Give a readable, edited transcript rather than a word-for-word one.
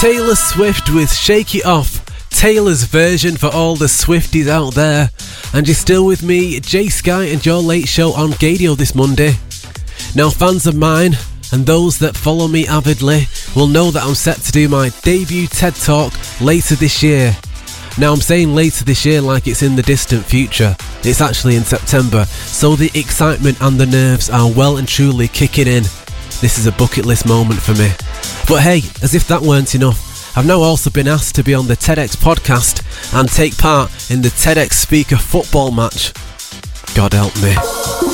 Taylor Swift with Shake It Off, Taylor's version for all the Swifties out there. And you're still with me, Jay Sky, and your late show on Gadio this Monday. Now, fans of mine and those that follow me avidly will know that I'm set to do my debut TED Talk later this year. Now, I'm saying later this year like it's in the distant future. It's actually in September, so the excitement and the nerves are well and truly kicking in. This is a bucket list moment for me. But hey, as if that weren't enough, I've now also been asked to be on the TEDx podcast and take part in the TEDx Speaker football match. God help me.